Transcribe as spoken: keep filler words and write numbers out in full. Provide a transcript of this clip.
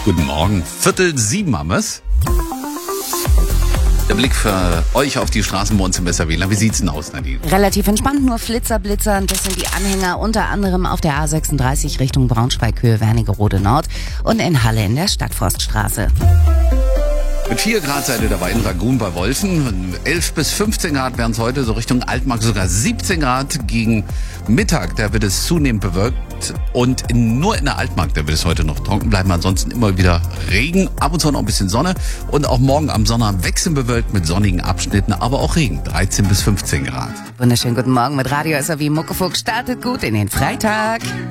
Guten Morgen. Viertel sieben haben wir's. Der Blick für euch auf die Straßen bei uns im Westerwähler. Wie sieht's denn aus, Nadine? Relativ entspannt, nur Flitzer, Blitzer. Das sind die Anhänger unter anderem auf der A sechsunddreißig Richtung Braunschweig-Höhe Wernigerode Nord und in Halle in der Stadtforststraße. Mit vier Grad seid ihr dabei in Ragun bei Wolfen. elf bis fünfzehn Grad wären es heute, so Richtung Altmark sogar siebzehn Grad. Gegen Mittag, da wird es zunehmend bewölkt. Und nur in der Altmark, da wird es heute noch trocken bleiben. Ansonsten immer wieder Regen, ab und zu noch ein bisschen Sonne. Und auch morgen am Sonnabend wechselnd bewölkt mit sonnigen Abschnitten, aber auch Regen. dreizehn bis fünfzehn Grad. Wunderschönen guten Morgen mit Radio S R W Muckefuck. Startet gut in den Freitag.